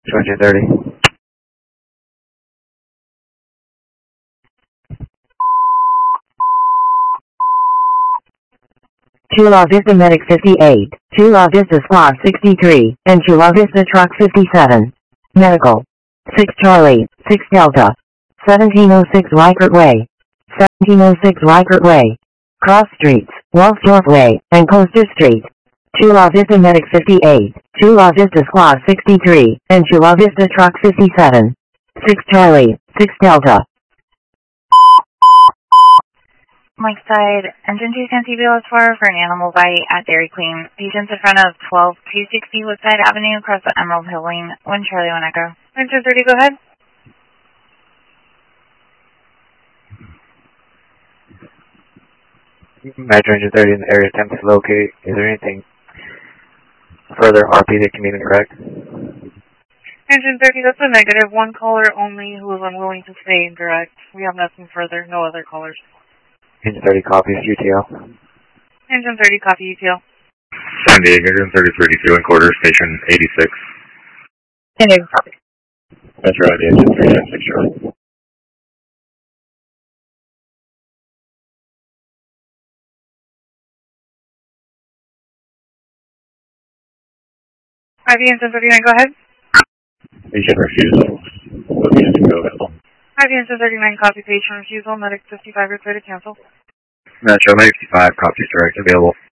230. Chula Vista Medic 58, Chula Vista Squad 63, and Chula Vista Truck 57. Medical. 6 Charlie, 6 Delta. 1706 Reichert Way. 1706 Reichert Way. Cross Streets, Wolfsdorf Way, and Coaster Street. Chula Vista Medic 58, Chula Vista Squad 63, and Chula Vista Truck 57. 6 Charlie, 6 Delta. Mike side, engine 210 TBLS for an animal bite at Dairy Queen. Patients in front of 12260 Woodside Avenue across the Emerald Hill Lane. 1 Charlie, 1 Echo. Engine 30, go ahead. Metro Engine 30 in the area attempt to locate. Is there anything further RP that can be correct? Engine 30, that's a negative. 1 caller only who is unwilling to stay in direct. We have nothing further. No other callers. Engine 30 copies UTL. Engine 30 copy UTL. San Diego, Engine 3032 in quarter, station 86. San Diego copy. Metro ID, Engine 396 Charlie. IV Engine 39, go ahead. Patient refusal. Would be to go available. IV Engine 39 copy patient refusal. Medic 55 reported cancel. Metro, Medic 55, copies direct available.